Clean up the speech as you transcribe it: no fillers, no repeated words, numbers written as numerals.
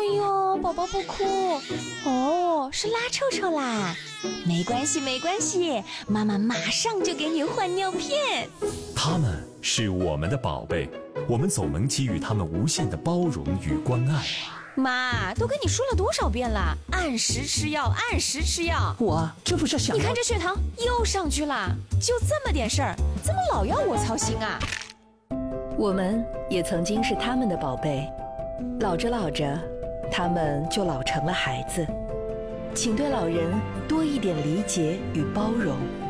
哎呦，宝宝不哭哦，是拉臭臭啦，没关系没关系，妈妈马上就给你换尿片。 他们是我们的宝贝，我们总能给予他们无限的包容与关爱。 妈，都跟你说了多少遍了，按时吃药，按时吃药。 我这不是想…… 你看这血糖又上去了，就这么点事儿，怎么老要我操心啊？ 我们也曾经是他们的宝贝，老着老着，他们就老成了孩子。请对老人多一点理解与包容。